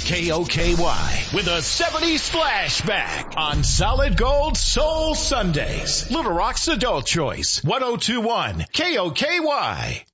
KOKY with a 70s flashback on Solid Gold Soul Sundays. Little Rock's Adult Choice, 1021 KOKY.